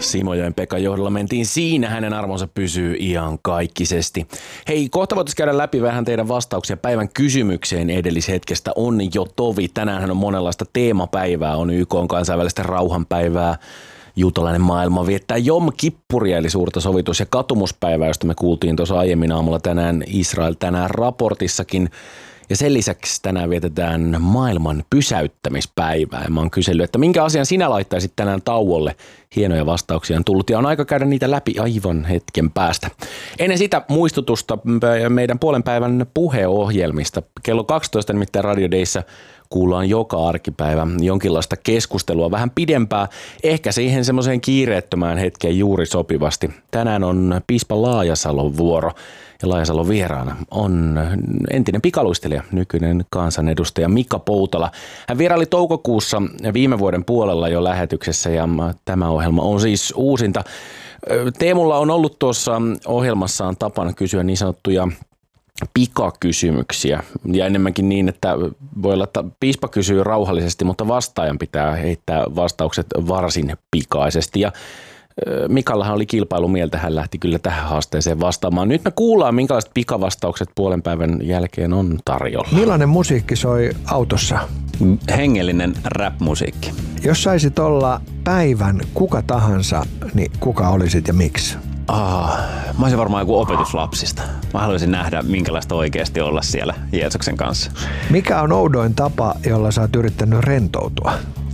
Simojoen Pekan johdolla mentiin siinä, hänen arvonsa pysyy iankaikkisesti. Hei, kohta voitaisiin käydä läpi vähän teidän vastauksia päivän kysymykseen edellishetkestä. On jo tovi. Tänäänhän on monenlaista teemapäivää, on YK:n kansainvälistä rauhanpäivää. Juutalainen maailma viettää Jom Kippuria eli suurta sovitus- ja katumuspäivää, josta me kuultiin tuossa aiemmin aamulla tänään Israel tänään raportissakin. Ja sen lisäksi tänään vietetään maailman pysäyttämispäivää. Ja mä oon kysellyt, että minkä asian sinä laittaisit tänään tauolle? Hienoja vastauksia on tullut ja on aika käydä niitä läpi aivan hetken päästä. Ennen sitä muistutusta meidän puolen päivän puheohjelmista. Kello 12 nimittäin Radio Dayssä kuullaan joka arkipäivä jonkinlaista keskustelua vähän pidempää, ehkä siihen semmoiseen kiireettömään hetkeen juuri sopivasti. Tänään on piispa Laajasalon vuoro ja Laajasalon vieraana on entinen pikaluistelija, nykyinen kansanedustaja Mika Poutala. Hän vieraili toukokuussa viime vuoden puolella jo lähetyksessä ja tämä ohjelma on siis uusinta. Teemulla on ollut tuossa ohjelmassaan tapana kysyä niin sanottuja pikakysymyksiä ja enemmänkin niin, että voi olla, että piispa kysyy rauhallisesti, mutta vastaajan pitää heittää vastaukset varsin pikaisesti ja Mikallahan oli kilpailumieltä, hän lähti kyllä tähän haasteeseen vastaamaan. Nyt me kuullaan, minkälaiset pikavastaukset puolen päivän jälkeen on tarjolla. Millainen musiikki soi autossa? Hengellinen rap-musiikki. Jos saisit olla päivän kuka tahansa, niin kuka olisit ja miksi? Mä olisin varmaan joku opetuslapsista. Mä haluaisin nähdä, minkälaista oikeasti olla siellä Jeesuksen kanssa. Mikä on oudoin tapa, jolla sä oot yrittänyt rentoutua?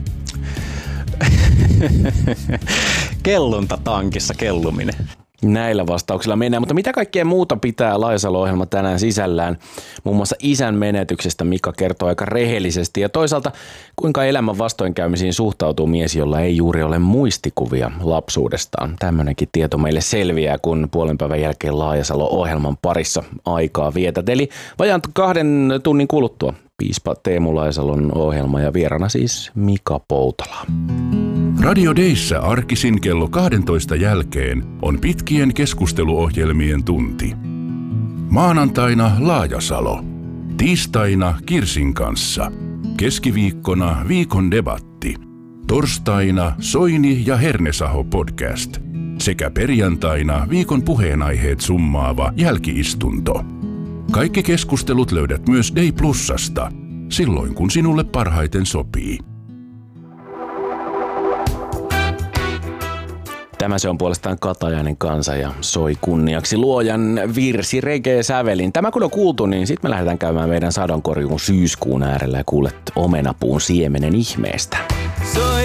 Kellunta tankissa kelluminen. Näillä vastauksilla mennään, mutta mitä kaikkea muuta pitää Laajasalo-ohjelma tänään sisällään? Muun muassa isän menetyksestä Mika kertoo aika rehellisesti ja toisaalta kuinka elämän vastoinkäymisiin suhtautuu mies, jolla ei juuri ole muistikuvia lapsuudestaan. Tämmöinenkin tieto meille selviää, kun puolen päivän jälkeen Laajasalo-ohjelman parissa aikaa vietät. Eli vajaan 2 tunnin kuluttua piispa Teemu Laajasalon ohjelma ja vieraana siis Mika Poutala. Radio Dayssä arkisin kello 12 jälkeen on pitkien keskusteluohjelmien tunti. Maanantaina Laajasalo, tiistaina Kirsin kanssa, keskiviikkona viikon debatti, torstaina Soini ja Hernesaho podcast sekä perjantaina viikon puheenaiheet summaava jälkiistunto. Kaikki keskustelut löydät myös Day Plusasta, silloin kun sinulle parhaiten sopii. Tämä se on puolestaan Katajainen kansa ja soi kunniaksi luojan virsi reggae sävelin. Tämä kun on kuultu, niin sitten me lähdetään käymään meidän sadonkorjuun syyskuun äärellä ja kuulet omenapuun siemenen ihmeestä.